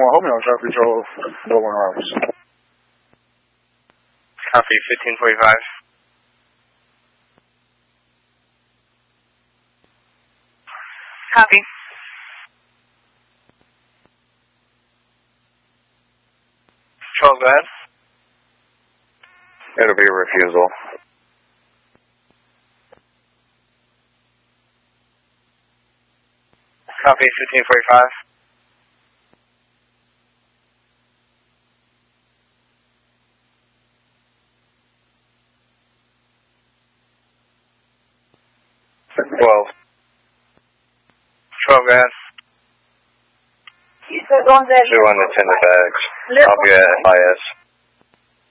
往后面往下比较多1 hours. Copy 1545. Copy. Control, go ahead. It'll be a refusal. Copy 1545. Well, 12, go ahead. You said on that. 2 unattended bags. I'll be at IS.